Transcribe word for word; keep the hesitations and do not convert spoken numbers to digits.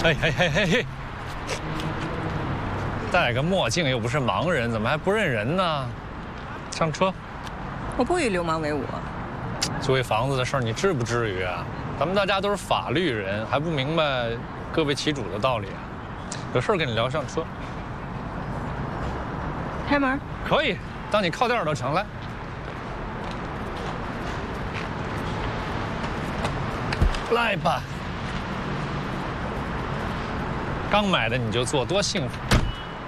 嘿嘿嘿嘿嘿，戴个墨镜又不是盲人，怎么还不认人呢？上车。 我不与流氓为伍。 租一房子的事儿，你至不至于啊？咱们大家都是法律人，还不明白各为其主的道理啊？有事儿跟你聊，上车。 开门。 可以，当你靠垫儿都成。来。来吧。刚买的你就坐，多幸福。